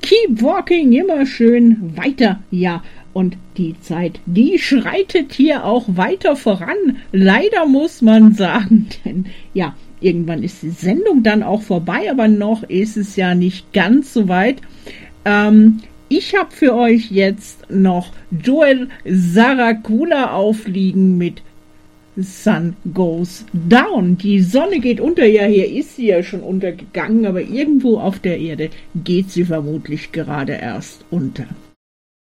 keep walking, immer schön weiter, ja. Und die Zeit, die schreitet hier auch weiter voran. Leider muss man sagen, denn ja, irgendwann ist die Sendung dann auch vorbei, aber noch ist es ja nicht ganz so weit. Ich habe für euch jetzt noch Joel Saracula aufliegen mit Sun Goes Down. Die Sonne geht unter, ja, hier ist sie ja schon untergegangen, aber irgendwo auf der Erde geht sie vermutlich gerade erst unter.